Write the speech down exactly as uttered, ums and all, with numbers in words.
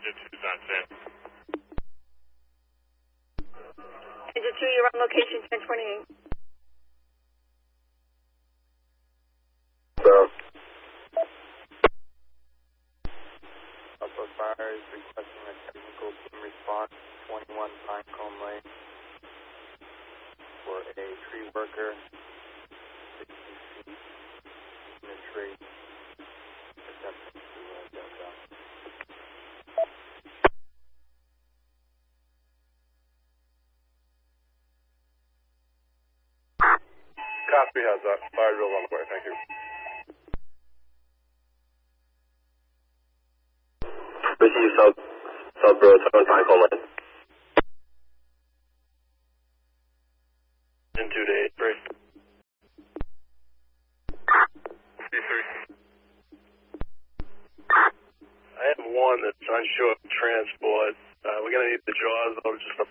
Engine two's on set. Engine two, you're on location ten twenty-eight. So, Upper Fire is requesting a technical team response, twenty-one Pinecone Lane, for a tree worker, sixty feet in a tree, attempting to uh, get down. Copy has that. Fire drill on the way, thank you. Receive South, South Road, seven Pinecone Lane. Engine two to eight three. C three. I have one that's unsure of transport. Uh, we're going to need the jaws, though, just